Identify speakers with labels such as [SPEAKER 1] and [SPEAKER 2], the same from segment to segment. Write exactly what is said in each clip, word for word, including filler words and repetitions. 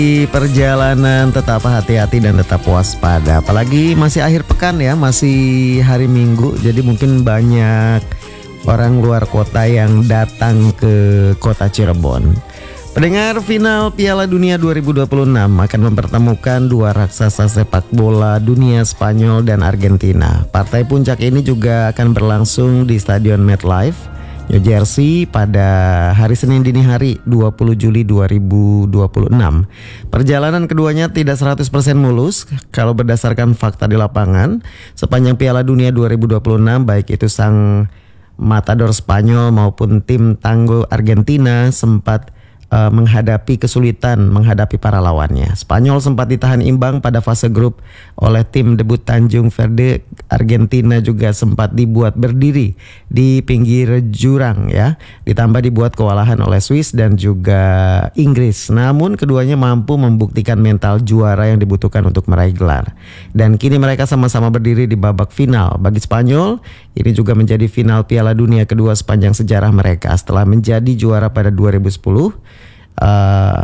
[SPEAKER 1] Di perjalanan tetap hati-hati dan tetap waspada. Apalagi masih akhir pekan ya, masih hari Minggu. Jadi mungkin banyak orang luar kota yang datang ke kota Cirebon. Pendengar, final Piala Dunia dua ribu dua puluh enam akan mempertemukan dua raksasa sepak bola dunia, Spanyol dan Argentina. Partai puncak ini juga akan berlangsung di Stadion MetLife, New Jersey pada hari Senin dini hari dua puluh Juli dua ribu dua puluh enam. Perjalanan keduanya tidak seratus persen mulus kalau berdasarkan fakta di lapangan. Sepanjang Piala Dunia dua ribu dua puluh enam, baik itu sang matador Spanyol maupun tim tangguh Argentina sempat Uh, menghadapi kesulitan menghadapi para lawannya. Spanyol sempat ditahan imbang pada fase grup oleh tim debut Tanjung Verde. Argentina juga sempat dibuat berdiri di pinggir jurang ya. Ditambah dibuat kewalahan oleh Swiss dan juga Inggris. Namun keduanya mampu membuktikan mental juara yang dibutuhkan untuk meraih gelar. Dan kini mereka sama-sama berdiri di babak final. Bagi Spanyol, ini juga menjadi final Piala Dunia kedua sepanjang sejarah mereka setelah menjadi juara pada dua ribu sepuluh. Uh,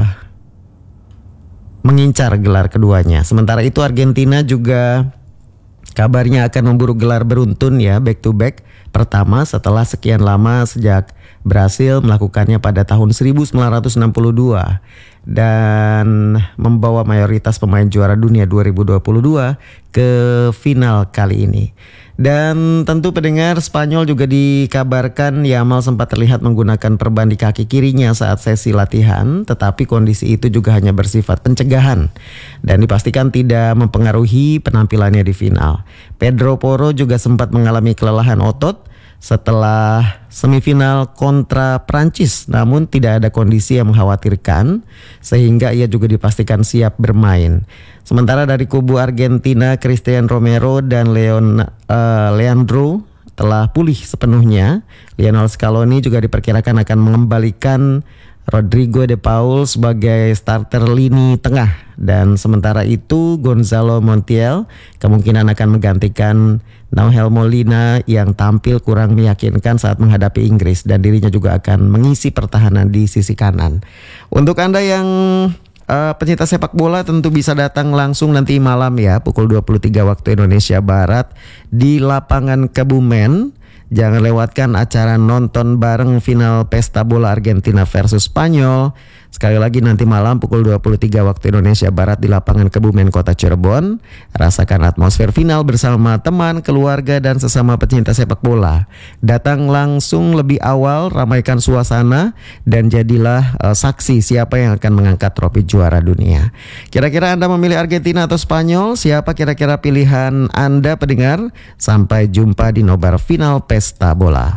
[SPEAKER 1] mengincar gelar keduanya. Sementara itu Argentina juga kabarnya akan memburu gelar beruntun ya, back to back pertama setelah sekian lama sejak berhasil melakukannya pada tahun seribu sembilan ratus enam puluh dua dan membawa mayoritas pemain juara dunia dua ribu dua puluh dua ke final kali ini. Dan tentu pendengar, Spanyol juga dikabarkan Yamal sempat terlihat menggunakan perban di kaki kirinya saat sesi latihan, tetapi kondisi itu juga hanya bersifat pencegahan dan dipastikan tidak mempengaruhi penampilannya di final. Pedro Porro juga sempat mengalami kelelahan otot setelah semifinal kontra Prancis, namun tidak ada kondisi yang mengkhawatirkan sehingga ia juga dipastikan siap bermain. Sementara dari kubu Argentina, Cristian Romero dan Leon uh, Leandro telah pulih sepenuhnya. Lionel Scaloni juga diperkirakan akan mengembalikan Rodrigo de Paul sebagai starter lini tengah, dan sementara itu Gonzalo Montiel kemungkinan akan menggantikan Nahuel Molina yang tampil kurang meyakinkan saat menghadapi Inggris, dan dirinya juga akan mengisi pertahanan di sisi kanan. Untuk Anda yang uh, pencinta sepak bola tentu bisa datang langsung nanti malam ya, pukul dua puluh tiga waktu Indonesia Barat di lapangan Kebumen. Jangan lewatkan acara nonton bareng final Pesta Bola Argentina versus Spanyol. Sekali lagi nanti malam pukul dua puluh tiga waktu Indonesia Barat di lapangan Kebumen Kota Cirebon. Rasakan atmosfer final bersama teman, keluarga dan sesama pecinta sepak bola. Datang langsung lebih awal, ramaikan suasana dan jadilah uh, saksi siapa yang akan mengangkat trofi juara dunia. Kira-kira Anda memilih Argentina atau Spanyol? Siapa kira-kira pilihan Anda pendengar? Sampai jumpa di nobar final Pesta Bola.